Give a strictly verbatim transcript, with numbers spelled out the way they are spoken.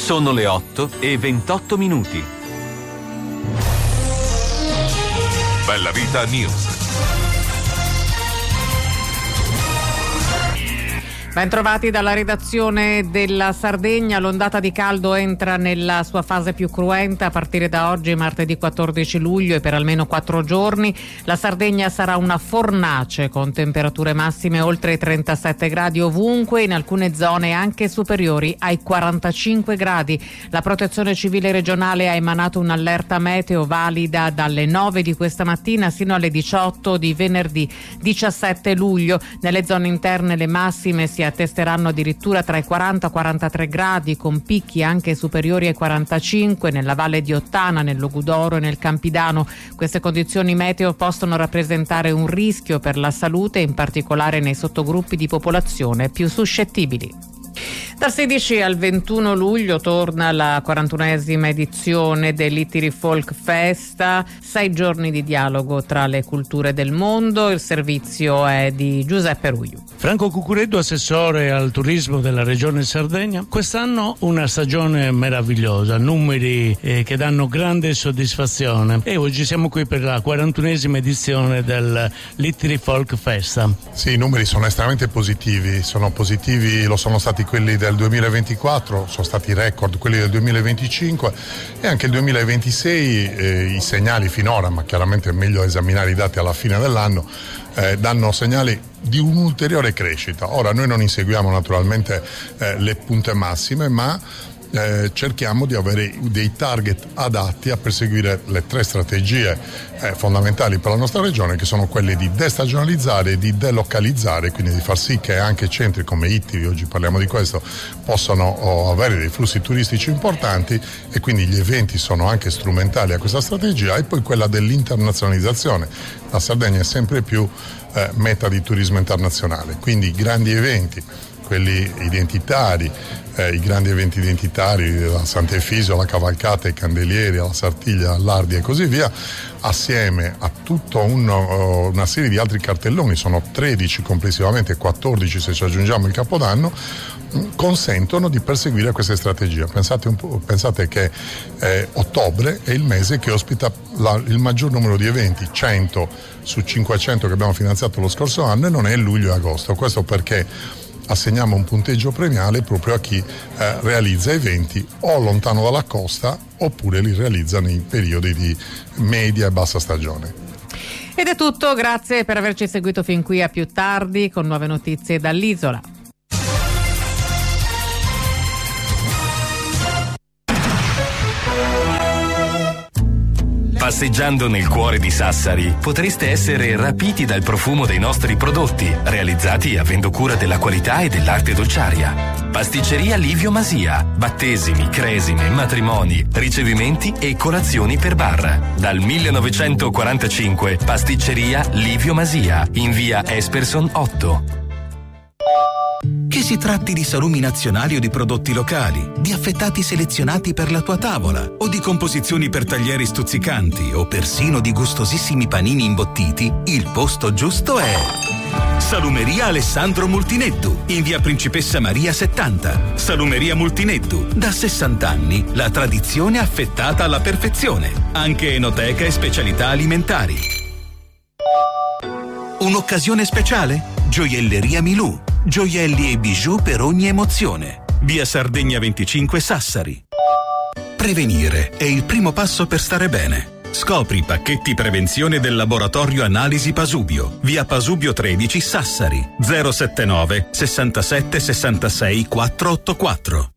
Sono le otto e ventotto minuti. Bella Vita News. Ben trovati dalla redazione della Sardegna. L'ondata di caldo entra nella sua fase più cruenta a partire da oggi, martedì quattordici luglio, e per almeno quattro giorni. La Sardegna sarà una fornace con temperature massime oltre i trentasette gradi ovunque, in alcune zone anche superiori ai quarantacinque gradi. La Protezione Civile regionale ha emanato un'allerta meteo valida dalle nove di questa mattina sino alle diciotto di venerdì diciassette luglio. Nelle zone interne le massime si attesteranno addirittura tra i quaranta e i quarantatré gradi, con picchi anche superiori ai quarantacinque nella Valle di Ottana, nel Logudoro e nel Campidano. Queste condizioni meteo possono rappresentare un rischio per la salute, in particolare nei sottogruppi di popolazione più suscettibili. Dal sedici al ventuno luglio torna la quarantunesima edizione dell'Ittiri Folk Festa, sei giorni di dialogo tra le culture del mondo. Il servizio è di Giuseppe Ruiu. Franco Cucureddu, assessore al turismo della regione Sardegna. Quest'anno una stagione meravigliosa, numeri eh, che danno grande soddisfazione, e oggi siamo qui per la quarantunesima edizione dell'Ittiri Folk Festa. Sì, i numeri sono estremamente positivi, sono positivi, lo sono stati quelli del duemilaventiquattro, sono stati record quelli del duemilaventicinque e anche il duemilaventisei. Eh, i segnali finora, ma chiaramente è meglio esaminare i dati alla fine dell'anno, eh, danno segnali di un'ulteriore crescita. Ora noi non inseguiamo naturalmente eh, le punte massime, ma Eh, cerchiamo di avere dei target adatti a perseguire le tre strategie eh, fondamentali per la nostra regione, che sono quelle di destagionalizzare, di delocalizzare, quindi di far sì che anche centri come Ittiri, oggi parliamo di questo, possano oh, avere dei flussi turistici importanti, e quindi gli eventi sono anche strumentali a questa strategia. E poi quella dell'internazionalizzazione. La Sardegna è sempre più eh, meta di turismo internazionale, quindi grandi eventi, quelli identitari, eh, i grandi eventi identitari, la Sant'Efisio, la Cavalcata, i Candelieri, la Sartiglia, l'Ardia e così via, assieme a tutta un, uh, una serie di altri cartelloni, sono tredici complessivamente, quattordici se ci aggiungiamo il Capodanno, consentono di perseguire queste strategie. Pensate, un po', pensate che eh, ottobre è il mese che ospita la, il maggior numero di eventi, cento su cinquecento che abbiamo finanziato lo scorso anno, e non è luglio e agosto. Questo perché assegniamo un punteggio premiale proprio a chi eh, realizza eventi o lontano dalla costa, oppure li realizza nei periodi di media e bassa stagione. Ed è tutto, grazie per averci seguito fin qui. A più tardi con nuove notizie dall'isola. Passeggiando nel cuore di Sassari potreste essere rapiti dal profumo dei nostri prodotti, realizzati avendo cura della qualità e dell'arte dolciaria. Pasticceria Livio Masia, battesimi, cresime, matrimoni, ricevimenti e colazioni per bar. Dal millenovecentoquarantacinque Pasticceria Livio Masia, in via Esperson otto. Che si tratti di salumi nazionali o di prodotti locali, di affettati selezionati per la tua tavola, o di composizioni per taglieri stuzzicanti, o persino di gustosissimi panini imbottiti, il posto giusto è Salumeria Alessandro Multineddu, in via Principessa Maria settanta. Salumeria Multineddu, da sessanta anni, la tradizione affettata alla perfezione, anche enoteca e specialità alimentari. Un'occasione speciale? Gioielleria Milù. Gioielli e bijou per ogni emozione. Via Sardegna venticinque, Sassari. Prevenire è il primo passo per stare bene. Scopri i pacchetti prevenzione del laboratorio Analisi Pasubio. Via Pasubio tredici, Sassari. zero settantanove sessantasette sessantasei quattrocentoottantaquattro.